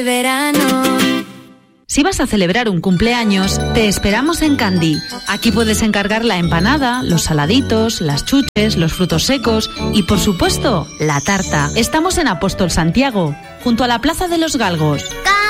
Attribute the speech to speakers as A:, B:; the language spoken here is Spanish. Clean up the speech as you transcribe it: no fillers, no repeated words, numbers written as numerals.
A: Verano. Si vas a celebrar un cumpleaños, te esperamos en Candy. Aquí puedes encargar la empanada, los saladitos, las chuches, los frutos secos y, por supuesto, la tarta. Estamos en Apóstol Santiago, junto a la Plaza de los Galgos.